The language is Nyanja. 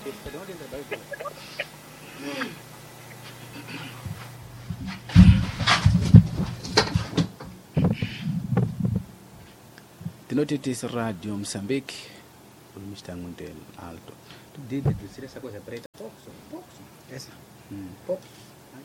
Tinotitisa Radio Mozambique, ulimishitangu ndelo alto. Tudide tusire sakwa separate. Poxo. Esa.